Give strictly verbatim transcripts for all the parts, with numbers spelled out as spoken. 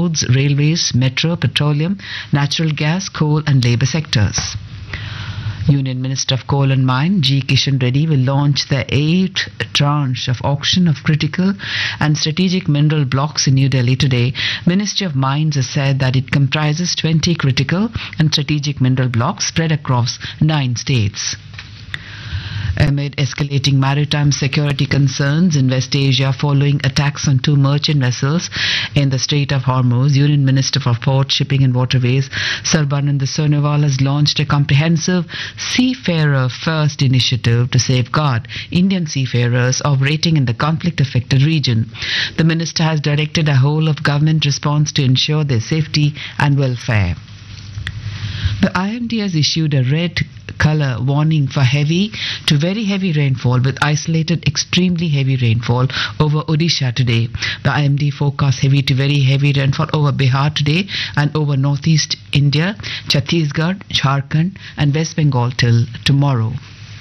roads, railways, metro, petroleum, natural gas, coal and labour sectors. Union Minister of Coal and Mine G. Kishan Reddy will launch the eighth tranche of auction of critical and strategic mineral blocks in New Delhi today. Ministry of Mines has said that it comprises twenty critical and strategic mineral blocks spread across nine states. Amid escalating maritime security concerns in West Asia following attacks on two merchant vessels in the Strait of Hormuz, Union Minister for Port, Shipping and Waterways Sarbanand Sonowal has launched a comprehensive Seafarer First initiative to safeguard Indian seafarers operating in the conflict-affected region. The minister has directed a whole of government response to ensure their safety and welfare. The I M D has issued a red colour warning for heavy to very heavy rainfall with isolated extremely heavy rainfall over Odisha today. The I M D forecasts heavy to very heavy rainfall over Bihar today and over northeast India, Chhattisgarh, Jharkhand and West Bengal till tomorrow.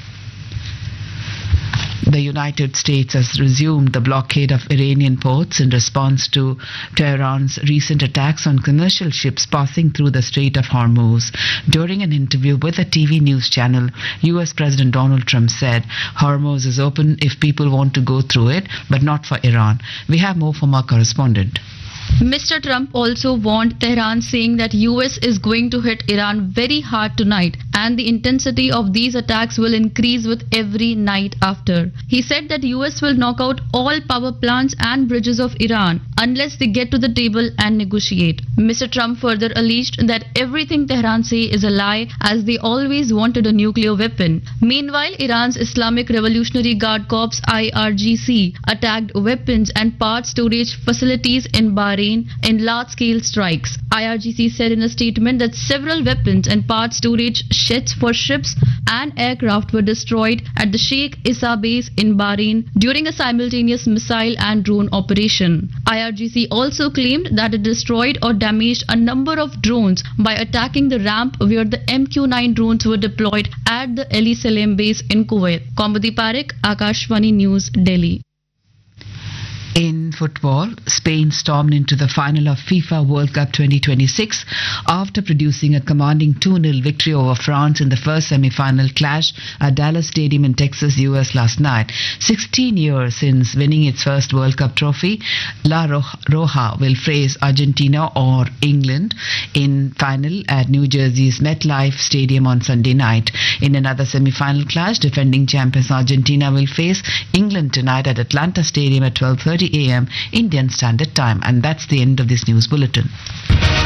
The United States has resumed the blockade of Iranian ports in response to Tehran's recent attacks on commercial ships passing through the Strait of Hormuz. During an interview with a T V news channel, U S President Donald Trump said Hormuz is open if people want to go through it, but not for Iran. We have more from our correspondent. Mister Trump also warned Tehran, saying that U S is going to hit Iran very hard tonight and the intensity of these attacks will increase with every night after. He said that U S will knock out all power plants and bridges of Iran unless they get to the table and negotiate. Mister Trump further alleged that everything Tehran say is a lie, as they always wanted a nuclear weapon. Meanwhile, Iran's Islamic Revolutionary Guard Corps I R G C attacked weapons and parts storage facilities in Bahrain in large-scale strikes. I R G C said in a statement that several weapons and parts storage sheds for ships and aircraft were destroyed at the Sheikh Issa base in Bahrain during a simultaneous missile and drone operation. I R G C also claimed that it destroyed or damaged a number of drones by attacking the ramp where the M Q nine drones were deployed at the Ali Salem base in Kuwait. Kaumudi Parekh, Akashvani News, Delhi. In football, Spain stormed into the final of FIFA World Cup twenty twenty-six after producing a commanding two nil victory over France in the first semi-final clash at Dallas Stadium in Texas, U S last night. sixteen years since winning its first World Cup trophy, La Roja will face Argentina or England in final at New Jersey's MetLife Stadium on Sunday night. In another semi-final clash, defending champions Argentina will face England tonight at Atlanta Stadium at twelve thirty a m Indian Standard Time. And that's the end of this news bulletin.